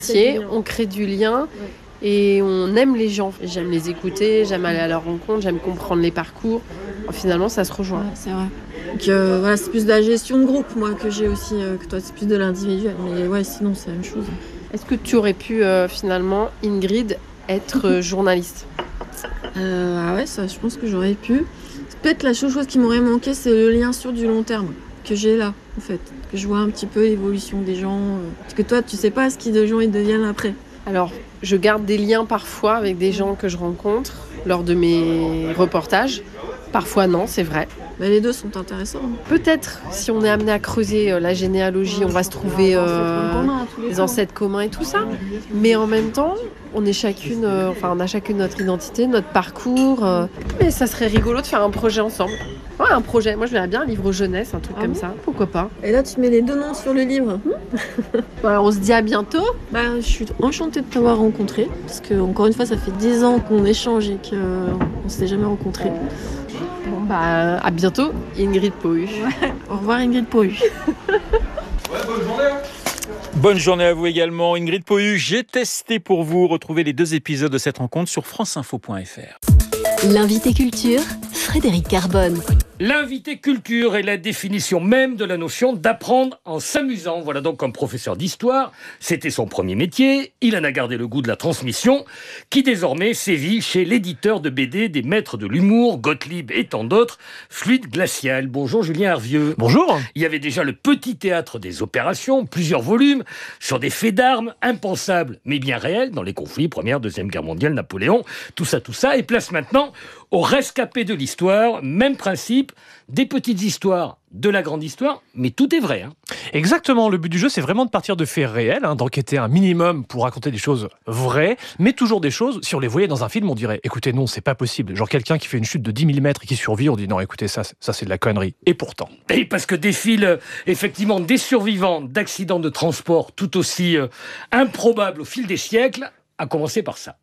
On crée du lien et on aime les gens. J'aime les écouter, j'aime aller à leur rencontre, j'aime comprendre les parcours. Finalement, ça se rejoint. Ouais, c'est vrai. Donc voilà, c'est plus de la gestion de groupe, moi, que j'ai aussi, que toi, c'est plus de l'individuel. Mais ouais, sinon, c'est la même chose. Est-ce que tu aurais pu, finalement, Ingrid, être journaliste ? Ah ouais, ça, je pense que j'aurais pu. Peut-être la seule chose qui m'aurait manqué, c'est le lien sur du long terme que j'ai là, en fait. Que je vois un petit peu l'évolution des gens. Parce que toi, tu sais pas ce qu'ils deviennent après. Alors, je garde des liens parfois avec des gens que je rencontre lors de mes reportages. Parfois non, c'est vrai. Mais les deux sont intéressants. Peut-être, si on est amené à creuser la généalogie, on va se trouver des ancêtres communs et tout ça. Mais en même temps, on a chacune notre identité, notre parcours. Mais ça serait rigolo de faire un projet ensemble. Ouais, un projet. Moi, je verrais bien un livre jeunesse, un truc comme ça. Pourquoi pas ? Et là, tu mets les deux noms sur le livre. Voilà, on se dit à bientôt. Je suis enchantée de t'avoir rencontré. Parce que, encore une fois, ça fait 10 ans qu'on échange et qu'on ne s'est jamais rencontrés. Bon, à bientôt, Ingrid Pohu. Ouais. Au revoir, Ingrid Pohu. Bonne journée. Bonne journée à vous également, Ingrid Pohu. J'ai testé pour vous. Retrouvez les 2 épisodes de cette rencontre sur franceinfo.fr. L'invité culture, Frédéric Carbone. L'invité culture est la définition même de la notion d'apprendre en s'amusant. Voilà donc comme professeur d'histoire, c'était son premier métier. Il en a gardé le goût de la transmission, qui désormais sévit chez l'éditeur de BD des maîtres de l'humour, Gottlieb et tant d'autres, Fluide Glacial. Bonjour Julien Hervieux. Bonjour. Il y avait déjà le petit théâtre des opérations, plusieurs volumes, sur des faits d'armes impensables, mais bien réels, dans les conflits, Première, Deuxième Guerre mondiale, Napoléon, tout ça, et place maintenant au rescapé de l'histoire, même principe, des petites histoires, de la grande histoire, mais tout est vrai. Exactement, le but du jeu, c'est vraiment de partir de faits réels, d'enquêter un minimum pour raconter des choses vraies, mais toujours des choses, si on les voyait dans un film, on dirait, écoutez, non, c'est pas possible. Genre quelqu'un qui fait une chute de 10 mm et qui survit, on dit, non, écoutez, ça c'est de la connerie. Et pourtant. Et parce que défilent effectivement des survivants d'accidents de transport tout aussi improbables au fil des siècles, à commencer par ça.